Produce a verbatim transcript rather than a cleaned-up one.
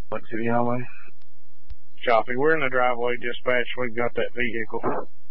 What city highway? Copy. We're in the driveway, dispatch. We've got that vehicle.